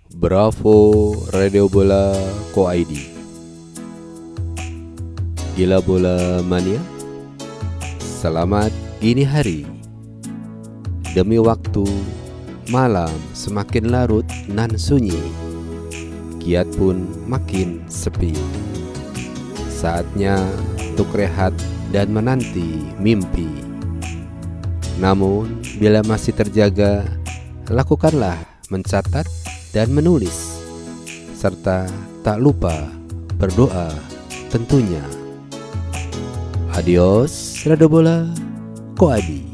Bravo Radio Bola Ko ID. Gila bola mania, selamat gini hari. Demi waktu, malam semakin larut nan sunyi, kiat pun makin sepi. Saatnya untuk rehat dan menanti mimpi. Namun bila masih terjaga, lakukanlah mencatat dan menulis, serta tak lupa berdoa tentunya. Adios Radio Bola Ko Adi.